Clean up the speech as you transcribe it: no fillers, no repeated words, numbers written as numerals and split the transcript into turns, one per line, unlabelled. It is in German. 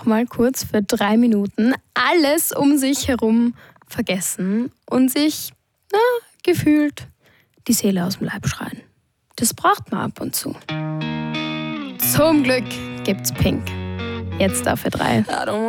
einfach mal kurz für 3 Minuten alles um sich herum vergessen und sich gefühlt die Seele aus dem Leib schreien. Das braucht man ab und zu. Zum Glück gibt's Pink. Jetzt dafür 3.